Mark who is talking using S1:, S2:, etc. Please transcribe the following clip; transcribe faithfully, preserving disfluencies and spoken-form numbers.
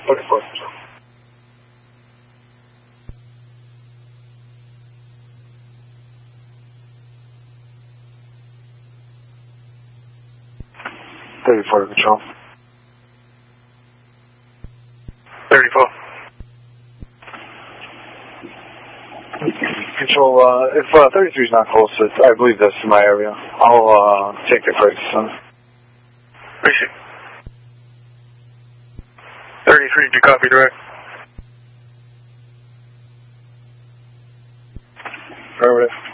S1: forty-four. thirty-four to control.
S2: thirty-four.
S1: Control, uh, if uh, thirty-three is not close, it's, I believe that's in my area. I'll uh, take the brakes. Son.
S2: Appreciate it. thirty-three, do you copy direct?
S1: Affirmative.